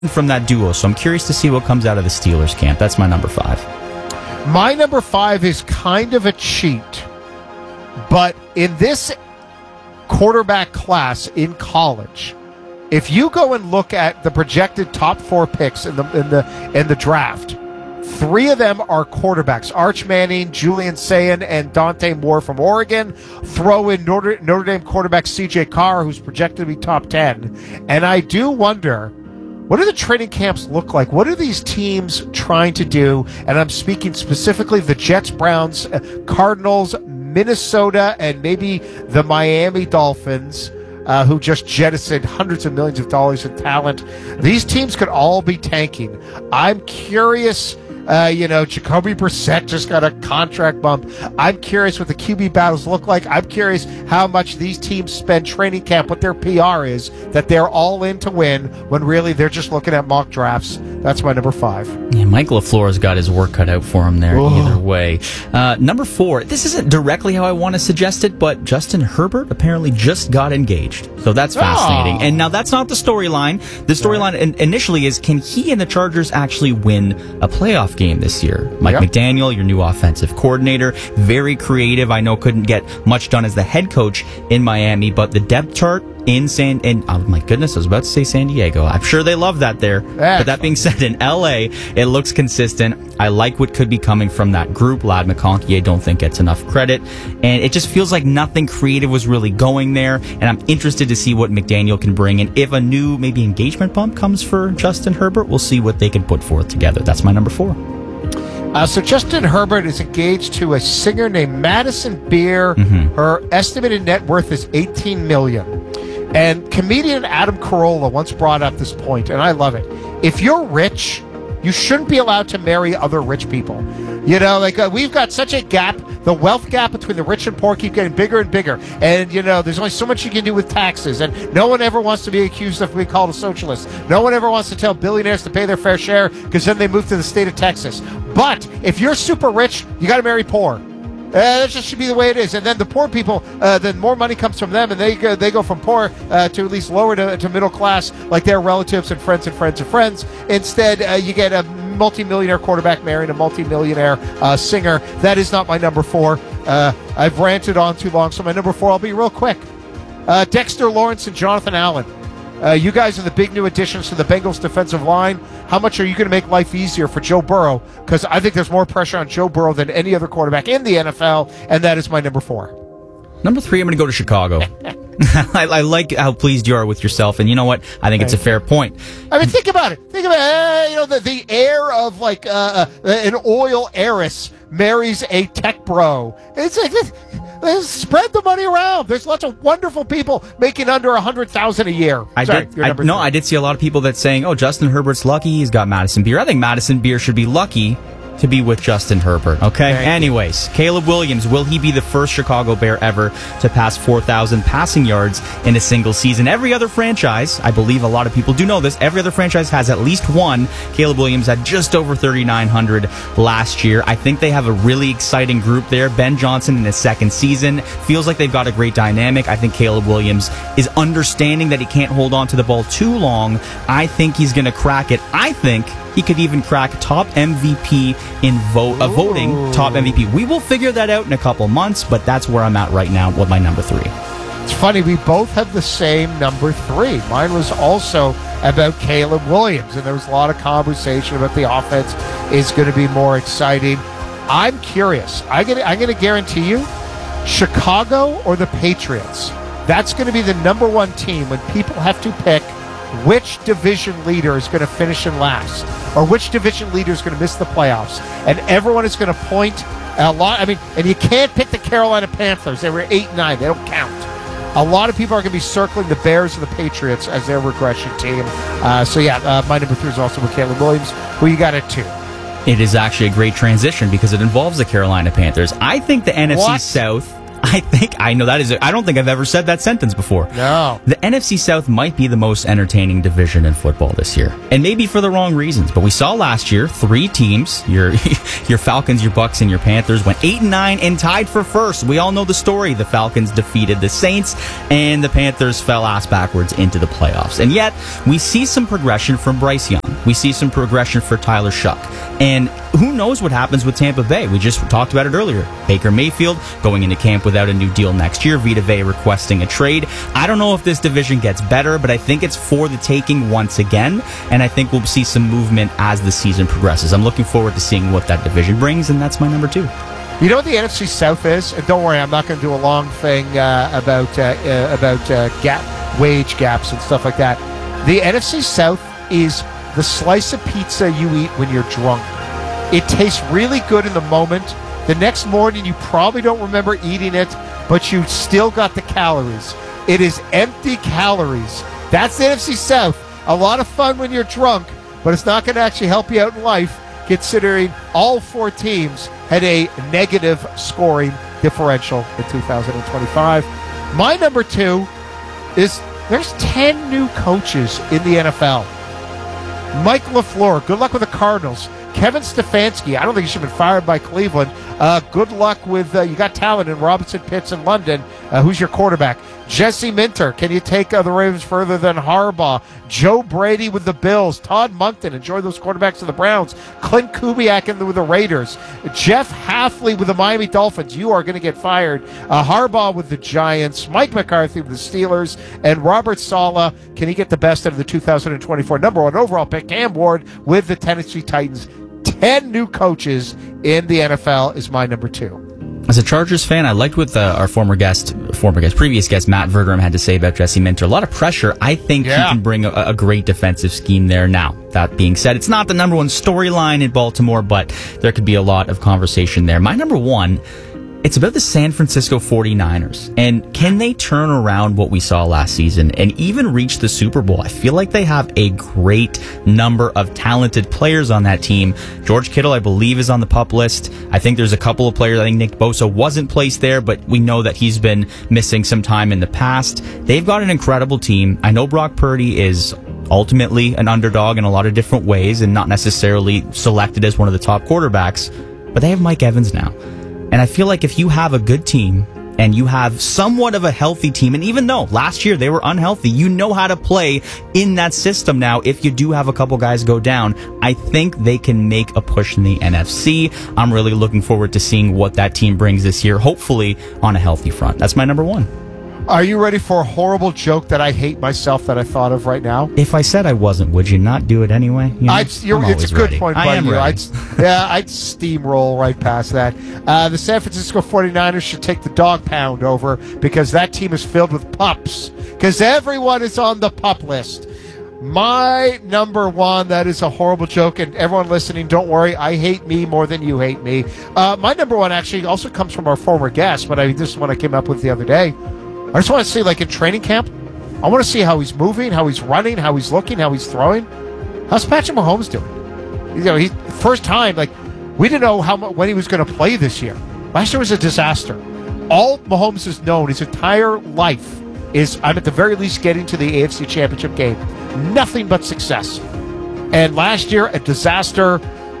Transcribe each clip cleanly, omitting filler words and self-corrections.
from that duo, so I'm curious to see what comes out of the Steelers camp. That's my number 5. My number 5 is kind of a cheat, but in this quarterback class in college, if you go and look at the projected top 4 picks in the draft, 3 of them are quarterbacks: Arch Manning, Julian Sayin, and Dante Moore from Oregon. Throw in Notre Dame quarterback C.J. Carr, who's projected to be top 10. And I do wonder, what do the training camps look like? What are these teams trying to do? And I'm speaking specifically the Jets, Browns, Cardinals, Minnesota, and maybe the Miami Dolphins, who just jettisoned hundreds of millions of dollars in talent. These teams could all be tanking. I'm curious. Jacoby Brissett just got a contract bump. I'm curious what the QB battles look like. I'm curious how much these teams spend training camp, what their PR is, that they're all in to win when really they're just looking at mock drafts. That's my number 5. Yeah, Mike LaFleur's got his work cut out for him there either way. Number 4, this isn't directly how I want to suggest it, but Justin Herbert apparently just got engaged. So that's fascinating. And now that's not the storyline. The storyline initially is, can he and the Chargers actually win a playoff game this year? Mike McDaniel, your new offensive coordinator, very creative. I know couldn't get much done as the head coach in Miami, but the depth chart in oh my goodness, I was about to say San Diego. I'm sure they love that there. But that being said, in LA, it looks consistent. I like what could be coming from that group. Ladd McConkey, I don't think gets enough credit. And it just feels like nothing creative was really going there. And I'm interested to see what McDaniel can bring. And if a new, maybe engagement bump comes for Justin Herbert, we'll see what they can put forth together. That's my number 4. So Justin Herbert is engaged to a singer named Madison Beer. Her estimated net worth is $18 million. And comedian Adam Carolla once brought up this point, and I love it. If you're rich, you shouldn't be allowed to marry other rich people. We've got such a gap. The wealth gap between the rich and poor keep getting bigger and bigger. And, there's only so much you can do with taxes. And no one ever wants to be accused of being called a socialist. No one ever wants to tell billionaires to pay their fair share because then they move to the state of Texas. But if you're super rich, you got to marry poor. That just should be the way it is. And then the poor people, then more money comes from them, and they go from poor to at least lower to middle class, like their relatives and friends and friends and friends. Instead, you get a multimillionaire quarterback marrying a multimillionaire singer. That is not my number 4. I've ranted on too long, so my number 4, I'll be real quick. Dexter Lawrence and Jonathan Allen. You guys are the big new additions to the Bengals defensive line. How much are you going to make life easier for Joe Burrow? Because I think there's more pressure on Joe Burrow than any other quarterback in the NFL, and that is my number 4. Number 3, I'm going to go to Chicago. I like how pleased you are with yourself, and you know what? I think it's a fair point. I mean, think about it. The heir of like an oil heiress marries a tech bro. It's like spread the money around. There's lots of wonderful people making under $100,000 a year. I did see a lot of people that saying, "Oh, Justin Herbert's lucky. He's got Madison Beer." I think Madison Beer should be lucky to be with Justin Herbert. Okay. Anyways, Caleb Williams, will he be the first Chicago Bear ever to pass 4,000 passing yards in a single season? Every other franchise, I believe a lot of people do know this, every other franchise has at least one. Caleb Williams had just over 3,900 last year. I think they have a really exciting group there. Ben Johnson in his second season. Feels like they've got a great dynamic. I think Caleb Williams is understanding that he can't hold on to the ball too long. I think he's going to crack it. I think he could even crack top MVP in voting top MVP. We will figure that out in a couple months, but that's where I'm at right now with my number 3. It's funny, we both have the same number 3. Mine was also about Caleb Williams, and there was a lot of conversation about the offense is going to be more exciting. I'm curious. I'm going to guarantee you, Chicago or the Patriots. That's going to be the number 1 team when people have to pick which division leader is going to finish in last, or which division leader is going to miss the playoffs. And everyone is going to point a lot. I mean, and you can't pick the Carolina Panthers. They were 8-9. They don't count. A lot of people are going to be circling the Bears and the Patriots as their regression team. My number 3 is also with Caleb Williams, who you got at 2. It is actually a great transition because it involves the Carolina Panthers. I think the NFC South I know that is I don't think I've ever said that sentence before. No. The NFC South might be the most entertaining division in football this year. And maybe for the wrong reasons. But we saw last year, 3 teams, your Falcons, your Bucks, and your Panthers, went 8-9 and tied for first. We all know the story. The Falcons defeated the Saints, and the Panthers fell ass backwards into the playoffs. And yet, we see some progression from Bryce Young. We see some progression for Tyler Shuck. And who knows what happens with Tampa Bay? We just talked about it earlier. Baker Mayfield going into camp without a new deal next year. Vita Vea requesting a trade. I don't know if this division gets better, but I think it's for the taking once again. And I think we'll see some movement as the season progresses. I'm looking forward to seeing what that division brings, and that's my number 2. You know what the NFC South is? And don't worry, I'm not going to do a long thing about wage gaps and stuff like that. The NFC South is the slice of pizza you eat when you're drunk. It tastes really good in the moment. The next morning, you probably don't remember eating it, but you still got the calories. It is empty calories. That's the NFC South. A lot of fun when you're drunk, but it's not going to actually help you out in life, considering all 4 teams had a negative scoring differential in 2025. My number 2 is there's 10 new coaches in the NFL. Mike LaFleur, good luck with the Cardinals. Kevin Stefanski, I don't think he should have been fired by Cleveland. Good luck with, you got talent in Robinson, Pitts, and London. Who's your quarterback? Jesse Minter, can you take the Ravens further than Harbaugh? Joe Brady with the Bills. Todd Monken, enjoy those quarterbacks of the Browns. Clint Kubiak with the Raiders. Jeff Hafley with the Miami Dolphins. You are going to get fired. Harbaugh with the Giants. Mike McCarthy with the Steelers. And Robert Saleh, can he get the best out of the 2024 number 1 overall pick? Cam Ward with the Tennessee Titans. 10 new coaches in the NFL is my number 2. As a Chargers fan, I liked what our previous guest, Matt Verderame, had to say about Jesse Minter. A lot of pressure. I think he can bring a great defensive scheme there. Now, that being said, it's not the number 1 storyline in Baltimore, but there could be a lot of conversation there. My number 1, it's about the San Francisco 49ers. And can they turn around what we saw last season and even reach the Super Bowl? I feel like they have a great number of talented players on that team. George Kittle, I believe, is on the PUP list. I think there's a couple of players. I think Nick Bosa wasn't placed there, but we know that he's been missing some time in the past. They've got an incredible team. I know Brock Purdy is ultimately an underdog in a lot of different ways and not necessarily selected as one of the top quarterbacks, but they have Mike Evans now. And I feel like if you have a good team and you have somewhat of a healthy team, and even though last year they were unhealthy, you know how to play in that system now. If you do have a couple guys go down, I think they can make a push in the NFC. I'm really looking forward to seeing what that team brings this year, hopefully on a healthy front. That's my number 1. Are you ready for a horrible joke that I hate myself that I thought of right now? If I said I wasn't, would you not do it anyway? You know, it's a good point by you. I'd steamroll right past that. The San Francisco 49ers should take the dog pound over because that team is filled with pups. Because everyone is on the pup list. My number 1, that is a horrible joke, and everyone listening, don't worry, I hate me more than you hate me. My number 1 actually also comes from our former guest, but this is one I came up with the other day. I just want to see, like in training camp, I want to see how he's moving, how he's running, how he's looking, how he's throwing. How's Patrick Mahomes doing? You know, he's first time, like, we didn't know when he was going to play this year. Last year was a disaster. All Mahomes has known his entire life is, I'm at the very least getting to the AFC Championship game. Nothing but success. And last year, a disaster,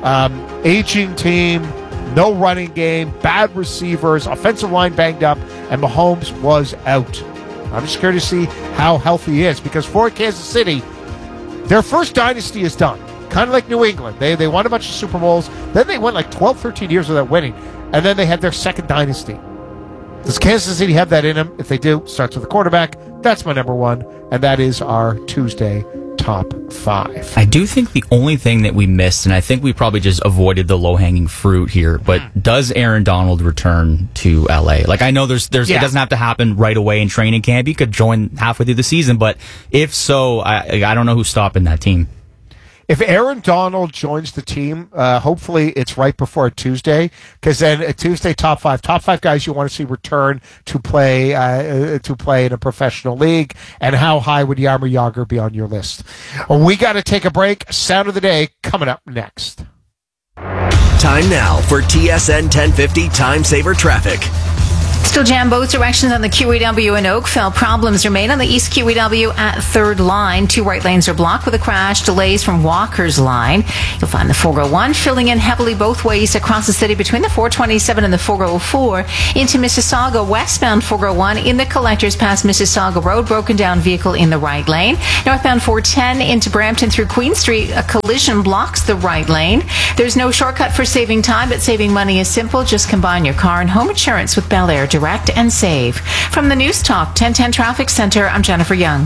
aging team, no running game, bad receivers, offensive line banged up, and Mahomes was out. I'm just curious to see how healthy he is, because for Kansas City, their first dynasty is done. Kind of like New England. They won a bunch of Super Bowls. Then they went like 12, 13 years without winning. And then they had their second dynasty. Does Kansas City have that in them? If they do, starts with the quarterback. That's my number 1, and that is our Tuesday top 5. I do think the only thing that we missed, and I think we probably just avoided the low-hanging fruit here, but does Aaron Donald return to LA? Like, I know it doesn't have to happen right away in training camp. He could join halfway through the season, but if so, I don't know who's stopping that team. If Aaron Donald joins the team, hopefully it's right before Tuesday, because then a Tuesday top 5 guys you want to see return to play in a professional league. And how high would Jaromir Jagr be on your list? We got to take a break. Sound of the day coming up next. Time now for TSN 1050 Time Saver Traffic. Still jam both directions on the QEW in Oakville. Problems remain on the East QEW at 3rd line. 2 right lanes are blocked with a crash. Delays from Walker's line. You'll find the 401 filling in heavily both ways across the city between the 427 and the 404. Into Mississauga, westbound 401 in the collectors past Mississauga Road. Broken down vehicle in the right lane. Northbound 410 into Brampton through Queen Street. A collision blocks the right lane. There's no shortcut for saving time, but saving money is simple. Just combine your car and home insurance with Bel Air Direct and Save. From the News Talk 1010 Traffic Center, I'm Jennifer Young.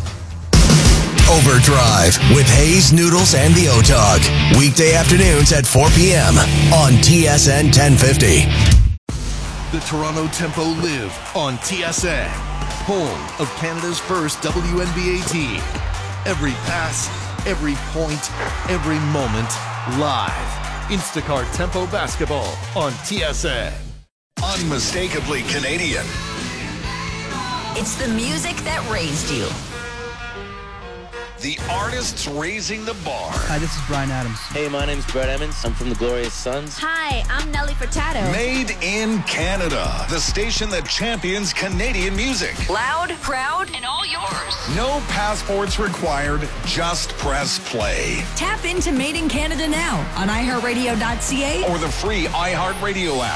Overdrive with Hayes, Noodles, and the O-Dog. Weekday afternoons at 4 p.m. on TSN 1050. The Toronto Tempo live on TSN, home of Canada's first WNBA team. Every pass, every point, every moment, live. Instacart Tempo Basketball on TSN. Unmistakably Canadian. It's the music that raised you. The artists raising the bar. Hi, this is Bryan Adams. Hey, my name's Brett Emmons. I'm from the Glorious Sons. Hi, I'm Nelly Furtado. Made in Canada. The station that champions Canadian music. Loud, proud, and all yours. No passports required. Just press play. Tap into Made in Canada now on iHeartRadio.ca or the free iHeartRadio app.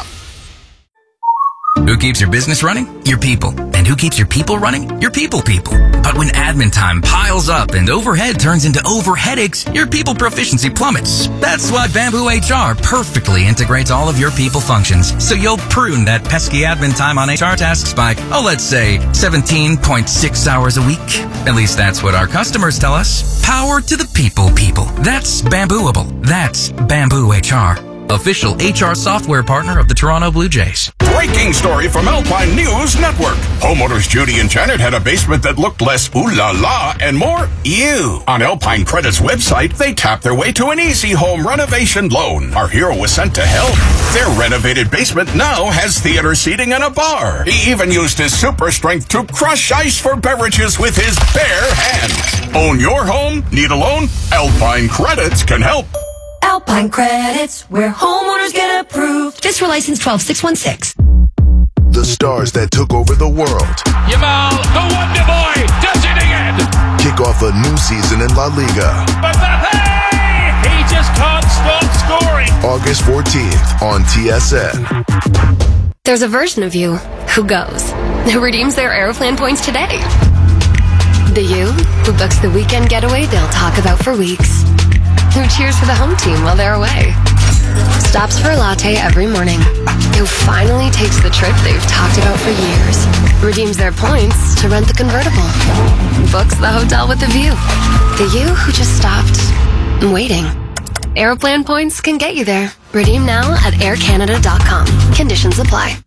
Who keeps your business running? Your people. And who keeps your people running? Your people. But when admin time piles up and overhead turns into over headaches, your people proficiency plummets. That's why Bamboo HR perfectly integrates all of your people functions. So you'll prune that pesky admin time on HR tasks by, let's say 17.6 hours a week. At least that's what our customers tell us. Power to the people. That's Bambooable. That's Bamboo HR. Official HR software partner of the Toronto Blue Jays. Breaking story from Alpine News Network. Homeowners Judy and Janet had a basement that looked less ooh la la and more ew. On Alpine Credit's website, they tapped their way to an easy home renovation loan. Our hero was sent to help. Their renovated basement now has theater seating and a bar. He even used his super strength to crush ice for beverages with his bare hands. Own your home? Need a loan? Alpine Credits can help. Alpine Credits, where homeowners get approved. Fiscal license 12616. The stars that took over the world. Yamal, the Wonder Boy, does it again. Kick off a new season in La Liga. Mbappe! He just can't stop scoring. August 14th on TSN. There's a version of you who goes, who redeems their Aeroplan points today. The you who books the weekend getaway they'll talk about for weeks. Who cheers for the home team while they're away. Stops for a latte every morning. Who finally takes the trip they've talked about for years. Redeems their points to rent the convertible. Books the hotel with the view. The you who just stopped waiting. Aeroplan points can get you there. Redeem now at aircanada.com. Conditions apply.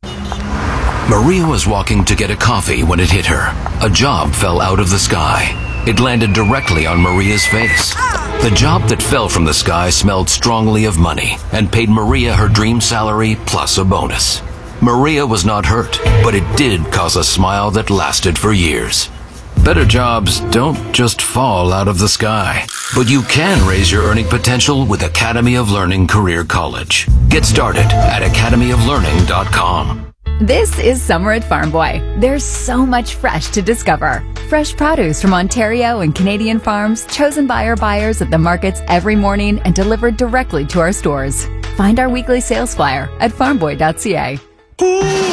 Maria was walking to get a coffee when it hit her. A job fell out of the sky. It landed directly on Maria's face. The job that fell from the sky smelled strongly of money and paid Maria her dream salary plus a bonus. Maria was not hurt, but it did cause a smile that lasted for years. Better jobs don't just fall out of the sky, but you can raise your earning potential with Academy of Learning Career College. Get started at academyoflearning.com. This is summer at Farm Boy. There's so much fresh to discover. Fresh produce from Ontario and Canadian farms, chosen by our buyers at the markets every morning and delivered directly to our stores. Find our weekly sales flyer at farmboy.ca.